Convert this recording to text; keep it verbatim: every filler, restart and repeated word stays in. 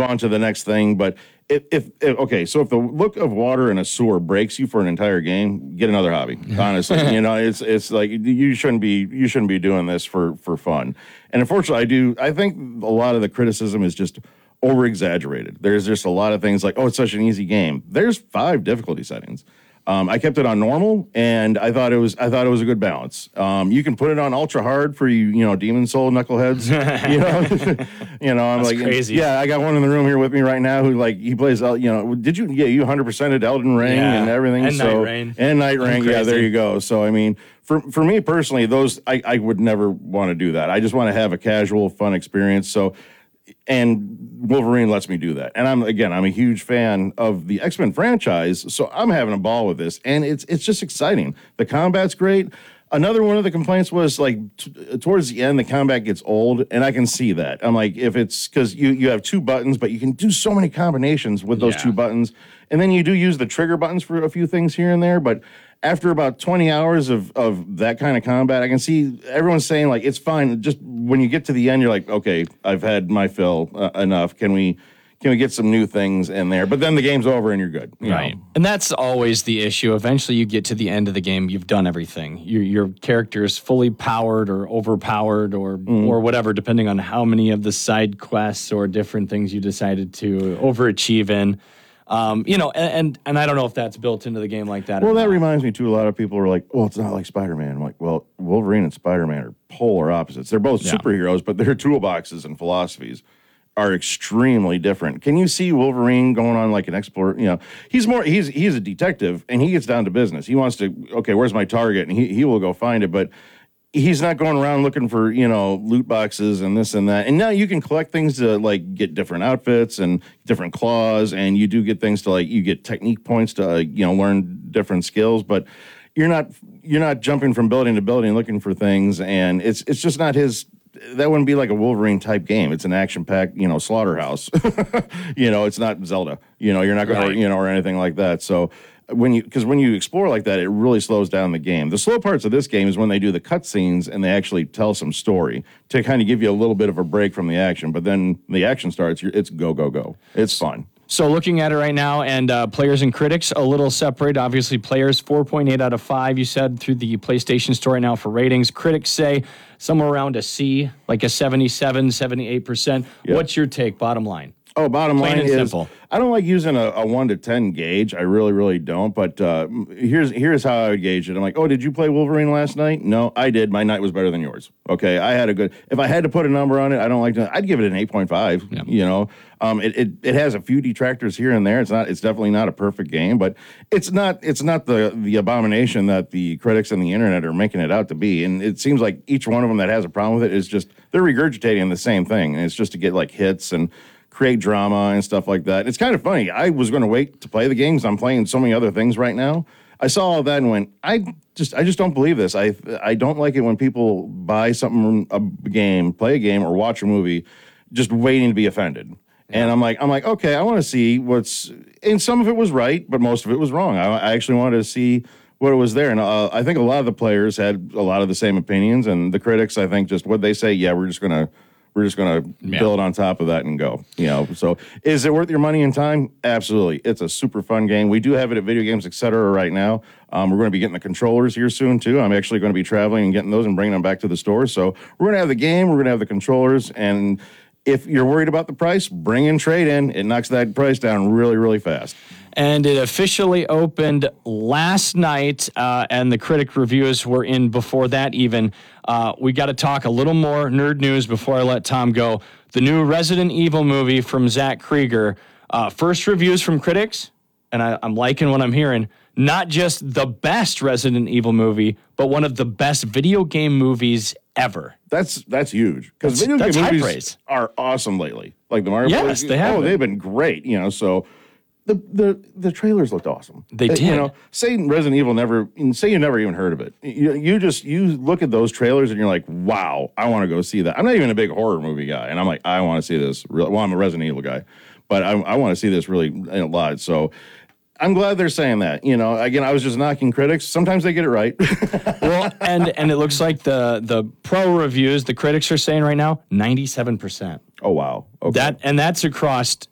on to the next thing. But if, if, if okay, so if the look of water in a sewer breaks you for an entire game, get another hobby. Honestly, you know, it's it's like you shouldn't be you shouldn't be doing this for for fun. And unfortunately, I do. I think a lot of the criticism is just over exaggerated. There's just a lot of things like, oh, it's such an easy game. There's five difficulty settings. Um, I kept it on normal, and I thought it was I thought it was a good balance. Um, you can put it on ultra hard for you, you know, Demon Soul knuckleheads. you know, you know, I'm That's like, crazy. Yeah, I got one in the room here with me right now who like he plays. You know, did you? Yeah, you one hundred percented Elden Ring Yeah. and everything. And so, Night Rain. and Night Rain. Yeah, there crazy. you go. So I mean, for for me personally, those I, I would never want to do that. I just want to have a casual, fun experience. So. And Wolverine lets me do that. And I'm again, I'm a huge fan of the X-Men franchise, so I'm having a ball with this, and it's it's just exciting. The combat's great. Another one of the complaints was like t- towards the end, the combat gets old, and I can see that. I'm like, if it's because you you have two buttons, but you can do so many combinations with those Yeah. two buttons, and then you do use the trigger buttons for a few things here and there, but. After about twenty hours of, of that kind of combat, I can see everyone's saying, like, it's fine. Just when you get to the end, you're like, okay, I've had my fill uh, enough. Can we can we get some new things in there? But then the game's over and you're good. you Right. know? And that's always the issue. Eventually you get to the end of the game, you've done everything. Your your character is fully powered or overpowered or or whatever, depending on how many of the side quests or different things you decided to overachieve in. Um, you know, and, and and I don't know if that's built into the game like that. Well, or that not. reminds me, too, a lot of people are like, well, it's not like Spider-Man. I'm like, well, Wolverine and Spider-Man are polar opposites. They're both Yeah. superheroes, but their toolboxes and philosophies are extremely different. Can you see Wolverine going on like an explorer? You know, he's more, he's he's a detective, and he gets down to business. He wants to, okay, where's my target? And he, he will go find it, but he's not going around looking for, you know, loot boxes and this and that. And now you can collect things to like get different outfits and different claws, and you do get things to like you get technique points to uh, you know learn different skills, but you're not you're not jumping from building to building looking for things, and it's it's just not his. That wouldn't be like a Wolverine type game. It's an action packed, you know, slaughterhouse. you know, it's not Zelda. You know, you're not going Right. to, you know, or anything like that. So when you, because when you explore like that, it really slows down the game. The slow parts of this game is when they do the cutscenes and they actually tell some story to kind of give you a little bit of a break from the action. But then the action starts, you're, it's go, go, go. It's fun. So looking at it right now, and uh, players and critics a little separate. Obviously, players four point eight out of five. You said through the PlayStation Store right now for ratings. Critics say somewhere around a C, like a seventy-seven, seventy-eight percent. Yeah. What's your take? Bottom line. Oh, bottom Plain line and is, simple. I don't like using a, a one to ten gauge. I really, really don't. But uh, here's here's how I would gauge it. I'm like, oh, did you play Wolverine last night? No, I did. My night was better than yours. Okay, I had a good. If I had to put a number on it, I don't like to. I'd give it an eight point five. Yeah. You know, um, it, it it has a few detractors here and there. It's not. It's definitely not a perfect game, but it's not. It's not the the abomination that the critics and the internet are making it out to be. And it seems like each one of them that has a problem with it is just they're regurgitating the same thing, and it's just to get like hits and create drama and stuff like that. It's kind of funny. I was going to wait to play the game because I'm playing so many other things right now. I saw all that and went, I just I just don't believe this. I I don't like it when people buy something, a game, play a game, or watch a movie, just waiting to be offended. And I'm like, I'm like, okay, I want to see what's. And some of it was right, but most of it was wrong. I, I actually wanted to see what it was there, and uh, I think a lot of the players had a lot of the same opinions, and the critics, I think, just what they say. Yeah, we're just gonna. We're just going to Yeah. build on top of that and go, you know. So is it worth your money and time? Absolutely. It's a super fun game. We do have it at Video Games Etc. right now. Um, we're going to be getting the controllers here soon, too. I'm actually going to be traveling and getting those and bringing them back to the store. So we're going to have the game. We're going to have the controllers. And if you're worried about the price, bring in trade-in. It knocks that price down really, really fast. And it officially opened last night, uh, and the critic reviews were in before that even. Uh, we got to talk a little more nerd news before I let Tom go. The new Resident Evil movie from Zach Krieger. Uh, first reviews from critics, and I, I'm liking what I'm hearing. Not just the best Resident Evil movie, but one of the best video game movies ever. That's that's huge because That's- video that's game high movies praise. are awesome lately. Like the Mario Yes, Brothers- they have Oh, been. they've been great. You know, so the the the trailers looked awesome. They Uh, did. You know, say Resident Evil never. Say you never even heard of it. You, you just you look at those trailers and you're like, wow, I want to go see that. I'm not even a big horror movie guy, and I'm like, I want to see this. Real, well, I'm a Resident Evil guy, but I, I want to see this really a lot. So. I'm glad they're saying that. You know, again, I was just knocking critics. Sometimes they get it right. Well, and and it looks like the the pro reviews, the critics are saying right now, ninety-seven percent. Oh wow. Okay. That and that's across